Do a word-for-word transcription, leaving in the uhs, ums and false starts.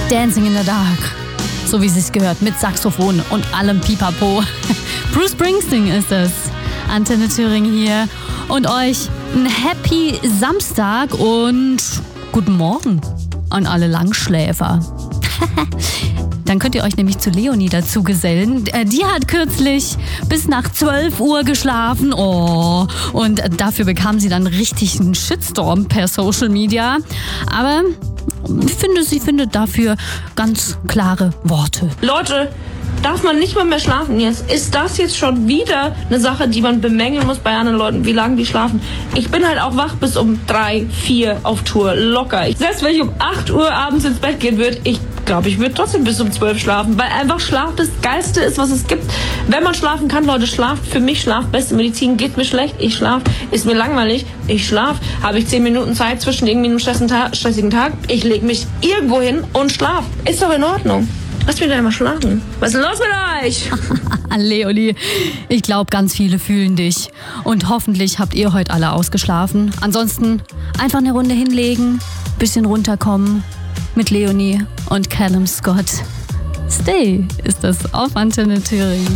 Dancing in the Dark. So wie es sich gehört, mit Saxophon und allem Pipapo. Bruce Springsteen ist es. Antenne Thüringen hier. Und euch ein Happy Samstag und guten Morgen an alle Langschläfer. Dann könnt ihr euch nämlich zu Leonie dazu gesellen. Die hat kürzlich bis nach zwölf Uhr geschlafen. Oh, und dafür bekam sie dann richtig einen Shitstorm per Social Media. Aber ich finde, sie findet dafür ganz klare Worte. Leute, darf man nicht mal mehr schlafen jetzt? Ist das jetzt schon wieder eine Sache, die man bemängeln muss bei anderen Leuten, wie lange die schlafen? Ich bin halt auch wach bis um drei, vier auf Tour, locker. Ich, selbst wenn ich um acht Uhr abends ins Bett gehen würde, ich glaube, ich würde trotzdem bis um zwölf schlafen, weil einfach Schlaf das Geilste ist, was es gibt. Wenn man schlafen kann, Leute, schlaft. Für mich Schlaf, beste Medizin. Geht mir schlecht, ich schlaf. Ist mir langweilig, ich schlaf. Habe ich zehn Minuten Zeit zwischen irgendwie einem stressigen Tag, ich lege mich irgendwo hin und schlaf. Ist doch in Ordnung. Lass mich doch einmal schlafen. Was ist denn los mit euch? Leonie, ich glaube, ganz viele fühlen dich. Und hoffentlich habt ihr heute alle ausgeschlafen. Ansonsten einfach eine Runde hinlegen, bisschen runterkommen mit Leonie und Callum Scott. Stay ist das auf Antenne Thüringen.